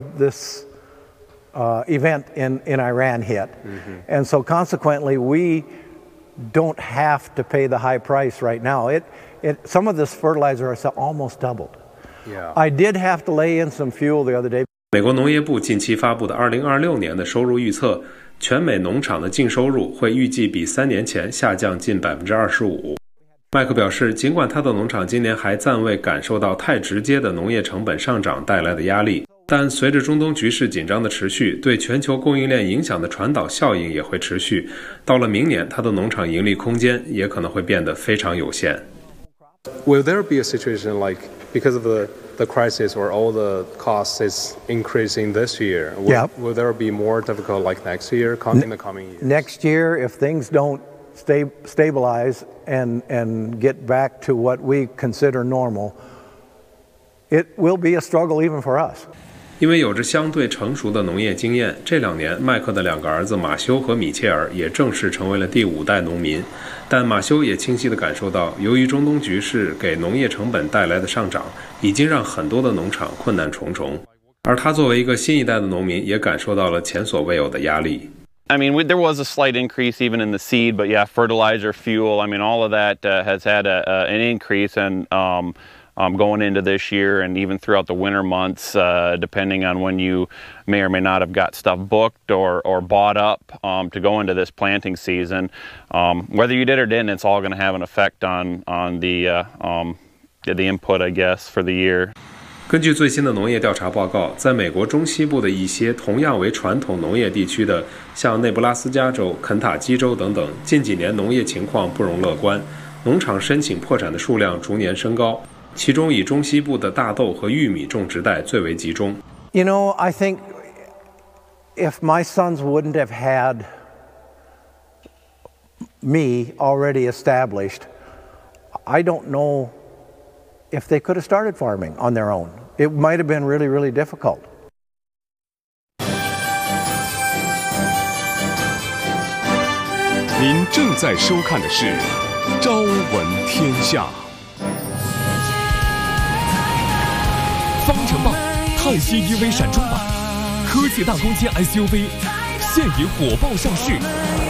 this event in Iran hit. And so consequently, we don't have to pay the high price right now. Some of this fertilizer is almost doubled. I did have to lay in some fuel the other day. 美国农业部近期发布的2026年的收入预测，全美农场的净收入会预计比3年前下降近25%。麦克表示，尽管他的农场今年还暂未感受到太直接的农业成本上涨带来的压力，但随着中东局势紧张的持续，对全球供应链影响的传导效应也会持续。到了明年，他的农场盈利空间也可能会变得非常有限。 Will there be a situation like because of the crisis where all the costs is increasing this year? Will there be more difficult like next year, in the coming years? Next year, if things don't stabilize and get back to what we consider normal, it will be a struggle even for us. 因为有着相对成熟的农业经验，这2年麦克的2个儿子马修和米切尔也正式成为了第5代农民。但马修也清晰地感受到，由于中东局势给农业成本带来的上涨，已经让很多的农场困难重重。而他作为一个新一代的农民，也感受到了前所未有的压力。 I mean, there was a slight increase even in the seed, but yeah, fertilizer, fuel, I mean, all of that has had an increase, and going into this year and even throughout the winter months, depending on when you may or may not have got stuff booked or bought up to go into this planting season. Whether you did or didn't, it's all going to have an effect on the input, I guess, for the year. 根据最新的农业调查报告，在美国中西部的一些同样为传统农业地区的，像内布拉斯加州、肯塔基州等等，近几年农业情况不容乐观，农场申请破产的数量逐年升高。其中以中西部的大豆和玉米种植带最为集中。 You know, I think if my sons wouldn't have had me already established, I don't know if they could have started farming on their own. It might have been really, really difficult. 您正在收看的是《朝闻天下》。方程豹、泰系 EV 闪装版，科技大空间 SUV，现已火爆上市。